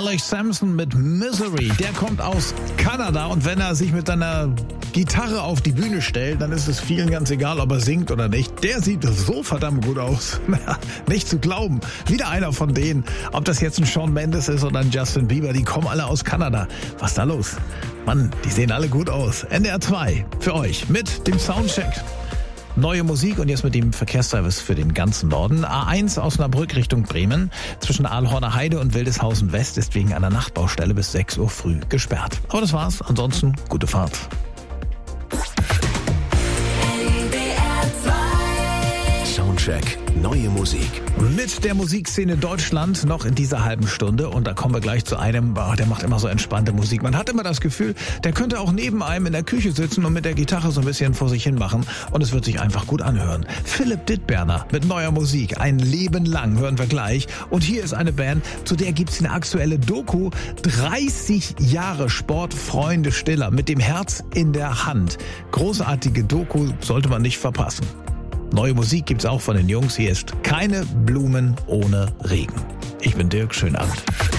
Wallis Simpson mit Misery. Der kommt aus Kanada und wenn er sich mit seiner Gitarre auf die Bühne stellt, dann ist es vielen ganz egal, ob er singt oder nicht. Der sieht so verdammt gut aus. Nicht zu glauben. Wieder einer von denen. Ob das jetzt ein Shawn Mendes ist oder ein Justin Bieber, die kommen alle aus Kanada. Was ist da los? Mann, die sehen alle gut aus. NDR 2 für euch mit dem Soundcheck. Neue Musik und jetzt mit dem Verkehrsservice für den ganzen Norden. A1 Osnabrück Richtung Bremen. Zwischen Aalhorner Heide und Wildeshausen West ist wegen einer Nachtbaustelle bis 6 Uhr früh gesperrt. Aber das war's. Ansonsten gute Fahrt. Soundcheck. Neue Musik. Mit der Musikszene Deutschland noch in dieser halben Stunde. Und da kommen wir gleich zu einem, der macht immer so entspannte Musik. Man hat immer das Gefühl, der könnte auch neben einem in der Küche sitzen und mit der Gitarre so ein bisschen vor sich hin machen. Und es wird sich einfach gut anhören. Philipp Dittberner mit neuer Musik. Ein Leben lang hören wir gleich. Und hier ist eine Band, zu der gibt's eine aktuelle Doku. 30 Jahre Sportfreunde Stiller mit dem Herz in der Hand. Großartige Doku, sollte man nicht verpassen. Neue Musik gibt's auch von den Jungs. Hier ist Keine Blumen ohne Regen. Ich bin Dirk, schönen Abend.